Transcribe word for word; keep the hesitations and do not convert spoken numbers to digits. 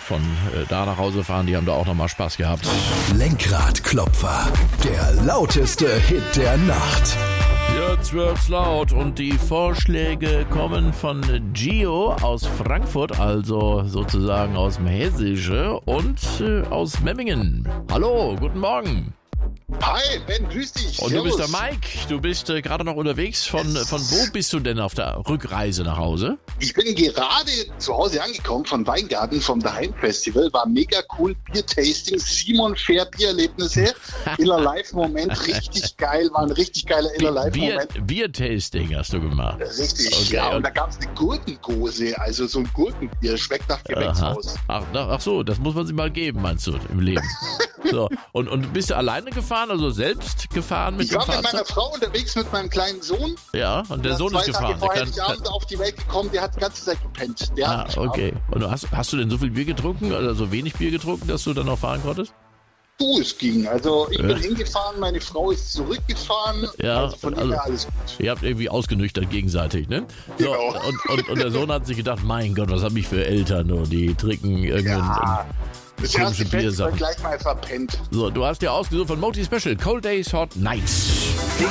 von äh, da nach Hause fahren, die haben da auch nochmal Spaß gehabt. Lenkradklopfer, der lauteste Hit der Nacht. Jetzt wird's laut und die Vorschläge kommen von Gio aus Frankfurt, also sozusagen aus dem Hessische und äh, aus Memmingen. Hallo, guten Morgen. Hi, Ben, grüß dich. Und Servus. du bist der Mike, du bist äh, gerade noch unterwegs. Von, von wo bist du denn auf der Rückreise nach Hause? Ich bin gerade zu Hause angekommen von Weingarten, vom Daheim Festival. War mega cool, Bier-Tasting, Simon Fair Biererlebnisse, Iller Live-Moment, richtig geil, war ein richtig geiler Iller Live-Moment. Bier, Bier-Tasting hast du gemacht. Richtig, Okay, ja, und und- da gab es eine Gurkengose, also so ein Gurkenbier, schmeckt nach Gewächshaus. Ach, ach, ach so, das muss man sich mal geben, meinst du, im Leben. So, und, und bist du alleine gefahren, also selbst gefahren mit Ich dem war mit meiner Fahrzeug? Frau unterwegs mit meinem kleinen Sohn. Ja, und der Sohn zwei ist gefahren. Tage vorher Der ist kann, Abend auf die Welt gekommen, der hat die ganze Zeit gepennt. Der ah, hat nicht okay. Und du hast, hast du denn so viel Bier getrunken, oder so wenig Bier getrunken, dass du dann noch fahren konntest? Du, es ging. Also ich bin Ja. hingefahren, meine Frau ist zurückgefahren. Ja, also von dem also- her alles gut. Ihr habt irgendwie ausgenüchtert gegenseitig, ne? So, Genau. und, und, und der Sohn hat sich gedacht, mein Gott, was habe ich für Eltern, und die trinken irgendeinen Ja, das komische erste Festival Biersachen. gleich mal verpennt. So, du hast dir ausgesucht von Moti Special, Cold Days, Hot Nights.